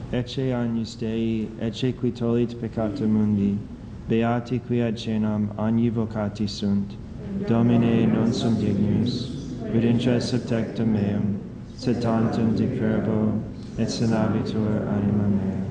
ecce agnus Dei, ecce qui tollit peccata mundi, beati qui ad caenam agni vocati sunt, Domine non sum dignus, vidintra subtectum meum, sed tantum dicverbo, et sanabitur anima mea.